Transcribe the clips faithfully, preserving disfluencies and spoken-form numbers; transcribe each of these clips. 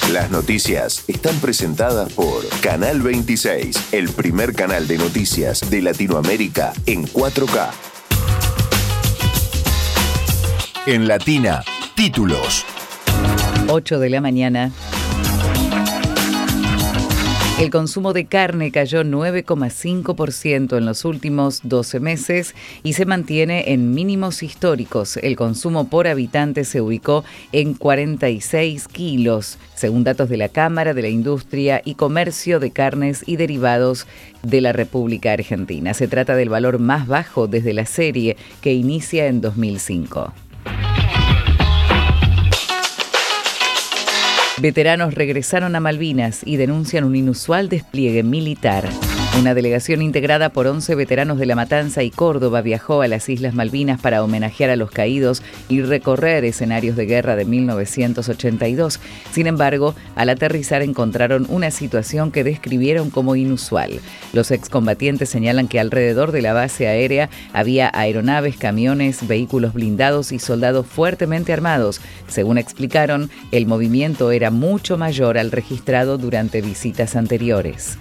Las noticias están presentadas por Canal veintiséis, el primer canal de noticias de Latinoamérica en cuatro K. En Latina, títulos. ocho de la mañana. El consumo de carne cayó nueve coma cinco por ciento en los últimos doce meses y se mantiene en mínimos históricos. El consumo por habitante se ubicó en cuarenta y seis kilos, según datos de la Cámara de la Industria y Comercio de Carnes y Derivados de la República Argentina. Se trata del valor más bajo desde la serie, que inicia en dos mil cinco. Veteranos regresaron a Malvinas y denuncian un inusual despliegue militar. Una delegación integrada por once veteranos de La Matanza y Córdoba viajó a las Islas Malvinas para homenajear a los caídos y recorrer escenarios de guerra de mil novecientos ochenta y dos. Sin embargo, al aterrizar encontraron una situación que describieron como inusual. Los excombatientes señalan que alrededor de la base aérea había aeronaves, camiones, vehículos blindados y soldados fuertemente armados. Según explicaron, el movimiento era mucho mayor al registrado durante visitas anteriores.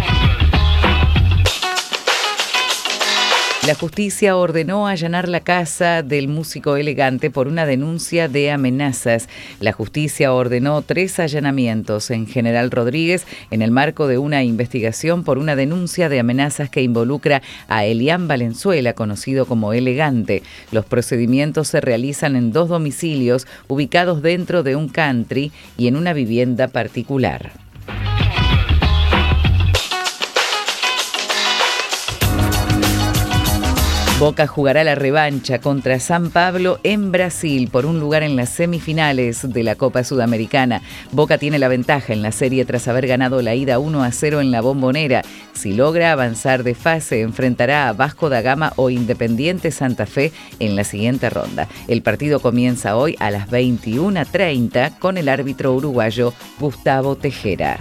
La justicia ordenó allanar la casa del músico Elegante por una denuncia de amenazas. La justicia ordenó tres allanamientos en General Rodríguez en el marco de una investigación por una denuncia de amenazas que involucra a Elian Valenzuela, conocido como Elegante. Los procedimientos se realizan en dos domicilios ubicados dentro de un country y en una vivienda particular. Boca jugará la revancha contra San Pablo en Brasil por un lugar en las semifinales de la Copa Sudamericana. Boca tiene la ventaja en la serie tras haber ganado la ida uno a cero en la Bombonera. Si logra avanzar de fase, enfrentará a Vasco da Gama o Independiente Santa Fe en la siguiente ronda. El partido comienza hoy a las veintiuna treinta con el árbitro uruguayo Gustavo Tejera.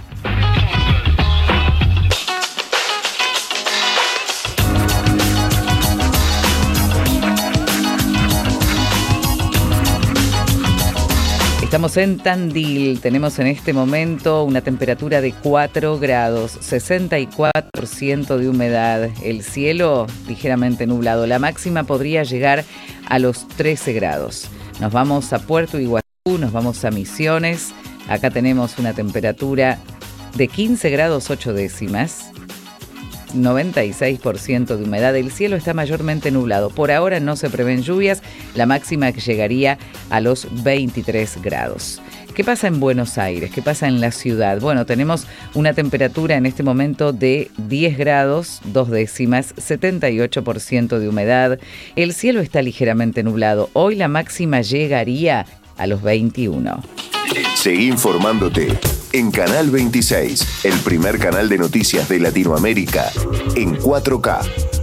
Estamos en Tandil, tenemos en este momento una temperatura de cuatro grados, sesenta y cuatro por ciento de humedad, el cielo ligeramente nublado, la máxima podría llegar a los trece grados. Nos vamos a Puerto Iguazú, nos vamos a Misiones, acá tenemos una temperatura de quince grados ocho décimas. noventa y seis por ciento de humedad, el cielo está mayormente nublado. Por ahora no se prevén lluvias, la máxima que llegaría a los veintitrés grados. ¿Qué pasa en Buenos Aires? ¿Qué pasa en la ciudad? Bueno, tenemos una temperatura en este momento de diez grados, dos décimas, setenta y ocho por ciento de humedad. El cielo está ligeramente nublado. Hoy la máxima llegaría a los veintiuno. Seguí informándote en Canal veintiséis, el primer canal de noticias de Latinoamérica en cuatro K.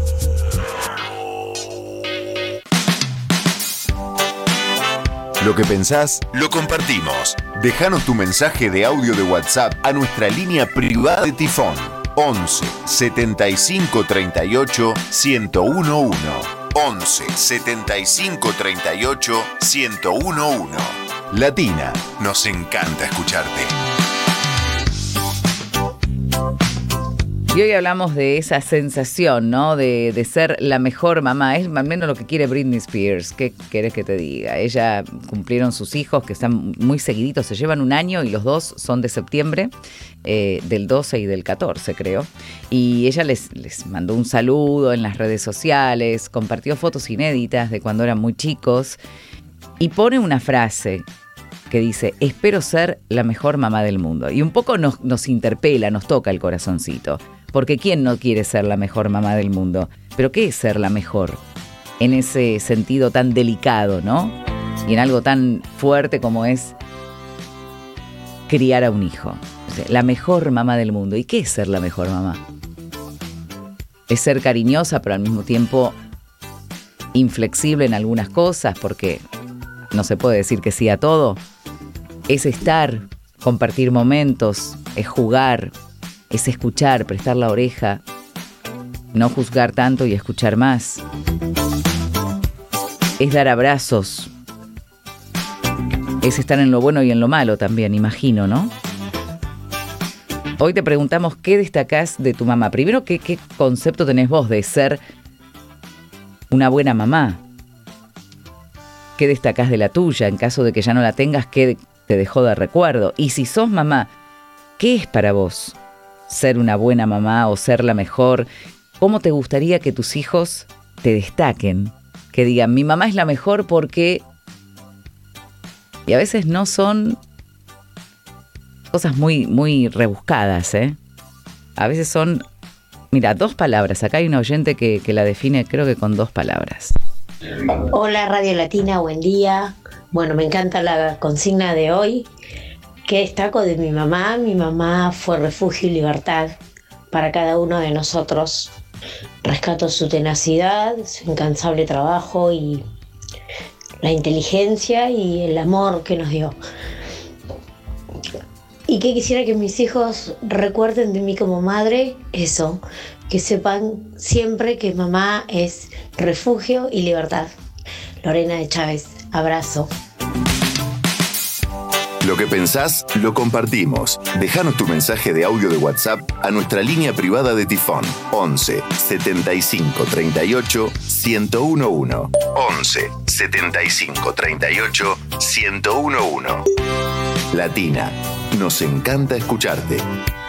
Lo que pensás, lo compartimos. Déjanos tu mensaje de audio de WhatsApp a nuestra línea privada de Tifón once setenta y cinco treinta y ocho ciento uno. once setenta y cinco treinta y ocho ciento uno. Latina, nos encanta escucharte. Y hoy hablamos de esa sensación, ¿no? De, de ser la mejor mamá. Es al menos lo que quiere Britney Spears. ¿Qué querés que te diga? Ella cumplieron sus hijos, que están muy seguiditos. Se llevan un año y los dos son de septiembre, eh, del doce y del catorce, creo. Y ella les, les mandó un saludo en las redes sociales, compartió fotos inéditas de cuando eran muy chicos y pone una frase que dice: espero ser la mejor mamá del mundo. Y un poco nos, nos interpela, nos toca el corazoncito. Porque ¿quién no quiere ser la mejor mamá del mundo? Pero ¿qué es ser la mejor? En ese sentido tan delicado, ¿no? Y en algo tan fuerte como es criar a un hijo. O sea, la mejor mamá del mundo. ¿Y qué es ser la mejor mamá? Es ser cariñosa, pero al mismo tiempo inflexible en algunas cosas, porque no se puede decir que sí a todo. Es estar, compartir momentos, es jugar, es escuchar, prestar la oreja, no juzgar tanto y escuchar más. Es dar abrazos. Es estar en lo bueno y en lo malo también, imagino, ¿no? Hoy te preguntamos qué destacás de tu mamá. Primero, ¿qué, qué concepto tenés vos de ser una buena mamá? ¿Qué destacás de la tuya? En caso de que ya no la tengas, ¿qué te dejó de recuerdo? Y si sos mamá, ¿qué es para vos ser una buena mamá o ser la mejor? ¿Cómo te gustaría que tus hijos te destaquen? Que digan, mi mamá es la mejor porque... Y a veces no son cosas muy, muy rebuscadas, ¿eh? A veces son, mira, dos palabras. Acá hay un oyente que, que la define, creo que con dos palabras. Hola Radio Latina, buen día. Bueno, me encanta la consigna de hoy. ¿Qué destaco de mi mamá? Mi mamá fue refugio y libertad para cada uno de nosotros. Rescato su tenacidad, su incansable trabajo y la inteligencia y el amor que nos dio. Y que quisiera que mis hijos recuerden de mí como madre, eso, que sepan siempre que mamá es refugio y libertad. Lorena de Chávez, abrazo. Lo que pensás, lo compartimos. Dejanos tu mensaje de audio de WhatsApp a nuestra línea privada de Tifón. once setenta y cinco treinta y ocho ciento once. once setenta y cinco treinta y ocho ciento once. Latina, nos encanta escucharte.